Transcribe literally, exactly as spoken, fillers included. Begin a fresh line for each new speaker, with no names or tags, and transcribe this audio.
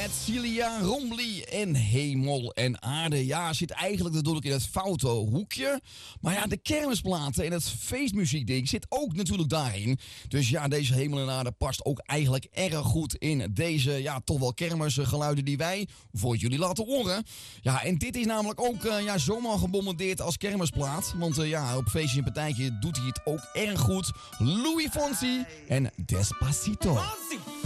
met Celia Rombly en Hemel en Aarde. Ja, zit eigenlijk natuurlijk in het foute hoekje. Maar ja, de kermisplaten en het feestmuziekding zit ook natuurlijk daarin. Dus ja, deze Hemel en Aarde past ook eigenlijk erg goed in deze, ja, toch wel kermisgeluiden die wij voor jullie laten horen. Ja, en dit is namelijk ook uh, ja, zomaar gebombardeerd als kermisplaat. Want uh, ja, op feestje en partijtje doet hij het ook erg goed. Louis Fonsi en Despacito.
Fonsi.